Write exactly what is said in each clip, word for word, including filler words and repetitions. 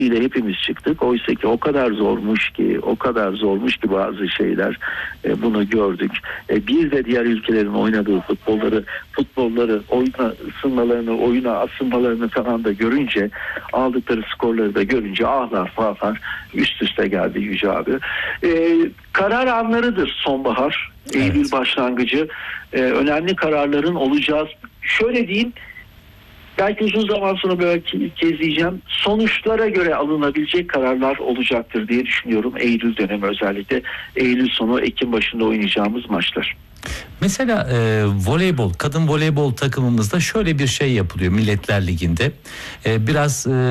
ile hepimiz çıktık. Oysa ki o kadar zormuş ki, o kadar zormuş ki bazı şeyler, e, bunu gördük. E, bir de diğer ülkelerin oynadığı futbolları, futbolları oyuna ısınmalarını, oyuna asılmalarını falan da görünce, aldıkları skorları da görünce ağlar falan üst üste geldi Yüce abi. E, karar anlarıdır sonbahar, evet. Eylül başlangıcı. E, önemli kararların olacağı. Şöyle diyeyim, belki uzun zaman sonra belki ilk kez diyeceğim, sonuçlara göre alınabilecek kararlar olacaktır diye düşünüyorum. Eylül dönemi, özellikle Eylül sonu Ekim başında oynayacağımız maçlar. Mesela e, voleybol, kadın voleybol takımımızda şöyle bir şey yapılıyor Milletler Ligi'nde. E, biraz e,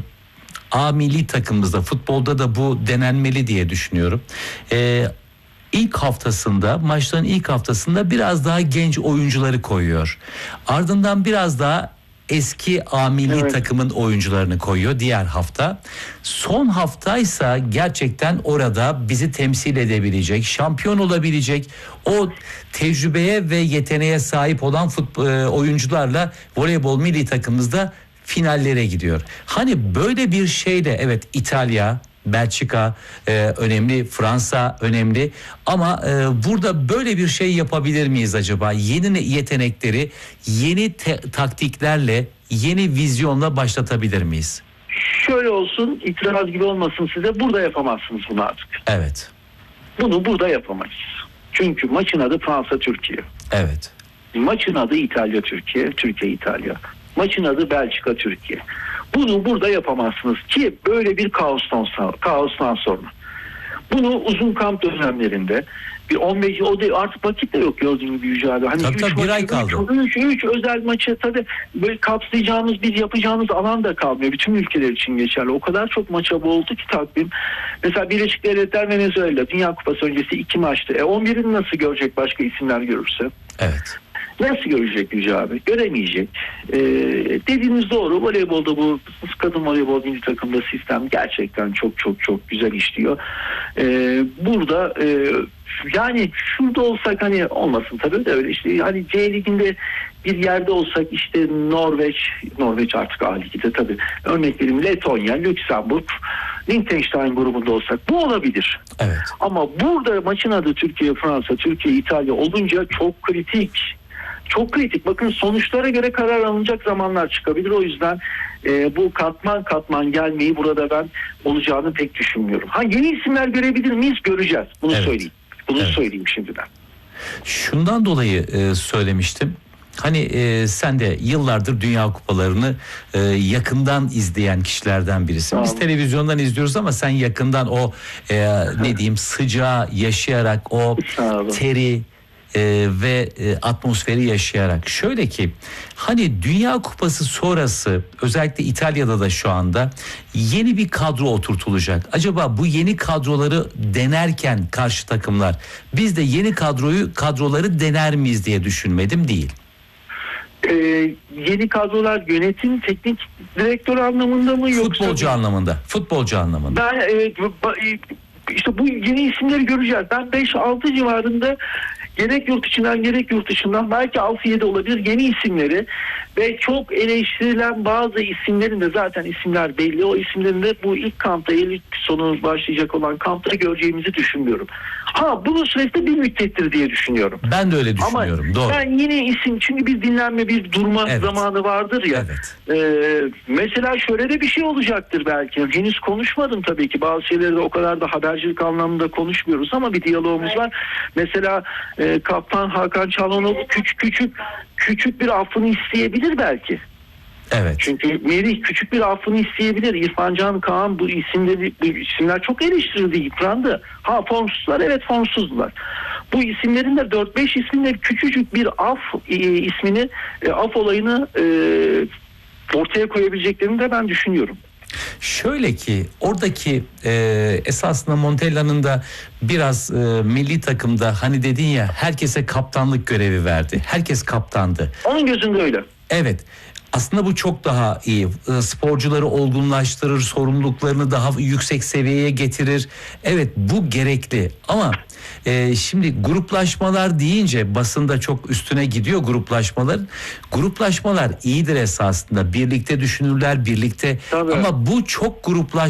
A milli takımımızda, futbolda da bu denenmeli diye düşünüyorum. E, İlk haftasında, maçların ilk haftasında biraz daha genç oyuncuları koyuyor. Ardından biraz daha eski A milli evet. takımın oyuncularını koyuyor diğer hafta. Son haftaysa gerçekten orada bizi temsil edebilecek, şampiyon olabilecek o tecrübeye ve yeteneğe sahip olan futbol, oyuncularla voleybol milli takımımızda finallere gidiyor. Hani böyle bir şeyle evet İtalya, Belçika e, önemli, Fransa önemli ama e, burada böyle bir şey yapabilir miyiz acaba? Yeni yetenekleri yeni te- taktiklerle, yeni vizyonla başlatabilir miyiz? Şöyle olsun, itiraz gibi olmasın size, burada yapamazsınız bunu artık. Evet. Bunu burada yapamayız. Çünkü maçın adı Fransa-Türkiye. Evet. Maçın adı İtalya-Türkiye, Türkiye-İtalya. Maçın adı Belçika-Türkiye. Bunu burada yapamazsınız ki böyle bir kaostan, kaostan sonra. Bunu uzun kamp dönemlerinde bir on beş, o da artık vakit de yok gördüğünüz gibi Yüce abi. Hani tabii tabii bir ay kaldı. üç, üç özel maçı tabii böyle kapsayacağımız, bir yapacağımız alan da kalmıyor. Bütün ülkeler için geçerli. O kadar çok maça boğuldu ki takvim. Mesela Birleşik Devletler Venezuela Dünya Kupası öncesi iki maçtı. E on birini nasıl görecek başka isimler görürse? Evet. Nasıl görecek Yüce abi? Göremeyecek. Ee, dediğiniz doğru. Voleybolda bu kadın voleybol milli takımda sistem gerçekten çok çok çok güzel işliyor. Ee, burada e, yani şurada olsak, hani olmasın tabii de öyle işte, hani C Ligi'nde bir yerde olsak, işte Norveç, Norveç artık A Ligi'de tabii. Örnek vereyim, Letonya, Lüksemburg, Liechtenstein grubunda olsak bu olabilir. Evet. Ama burada maçın adı Türkiye, Fransa, Türkiye, İtalya olunca çok kritik. Çok kritik. Bakın, sonuçlara göre karar alınacak zamanlar çıkabilir. O yüzden e, bu katman katman gelmeyi burada ben olacağını pek düşünmüyorum. Ha, yeni isimler görebilir miyiz? Göreceğiz. Bunu evet. söyleyeyim. Bunu evet. söyleyeyim şimdiden. Şundan dolayı e, söylemiştim. Hani e, sen de yıllardır Dünya Kupalarını e, yakından izleyen kişilerden birisin. Biz televizyondan izliyoruz ama sen yakından o e, ne diyeyim sıcağı yaşayarak, o teri e, ve e, atmosferi yaşayarak. Şöyle ki hani Dünya Kupası sonrası özellikle İtalya'da da şu anda yeni bir kadro oturtulacak. Acaba bu yeni kadroları denerken karşı takımlar biz de yeni kadroyu kadroları dener miyiz diye düşünmedim değil. Ee, yeni kadrolar yönetim, teknik direktör anlamında mı, yoksa futbolcu anlamında? Futbolcu anlamında. Ben e, işte bu yeni isimleri göreceğiz. Ben beş altı civarında gerek yurt içinden gerek yurt dışından, belki altı yedi olabilir, yeni isimleri ve çok eleştirilen bazı isimlerin de, zaten isimler belli, o isimlerin de bu ilk kampta, Eylül sonu başlayacak olan kampta göreceğimizi düşünmüyorum. Ha, bunun süresi bir müddettir diye düşünüyorum. Ben de öyle düşünüyorum. Ama doğru. ben yeni isim, çünkü bir dinlenme, bir durma evet. zamanı vardır ya. Evet. E, mesela şöyle de bir şey olacaktır belki. Henüz konuşmadım tabii ki. Bazı şeyleri de o kadar da habercilik anlamında konuşmuyoruz ama bir diyalogumuz var. Mesela e, Kaptan Hakan Çalhanoğlu küçük küçük küçük bir affını isteyebilir belki. Evet. Çünkü Merih küçük bir affını isteyebilir. İrfan Can, Kaan, bu isimleri, bu isimler çok eleştirildi, yıprandı. Ha, formsuzlar, evet formsuzlar. Bu isimlerin de dört beş isminle küçücük bir af e, ismini, e, af olayını e, ortaya koyabileceklerini de ben düşünüyorum. Şöyle ki oradaki e, esasında Montella'nın da biraz e, milli takımda hani dedin ya, herkese kaptanlık görevi verdi. Herkes kaptandı. Onun gözünde öyle. Evet. Aslında bu çok daha iyi. Sporcuları olgunlaştırır, sorumluluklarını daha yüksek seviyeye getirir. Evet, bu gerekli ama e, şimdi gruplaşmalar deyince basında çok üstüne gidiyor gruplaşmalar. Gruplaşmalar iyidir esasında. Birlikte düşünürler, birlikte. Tabii. Ama bu çok gruplaş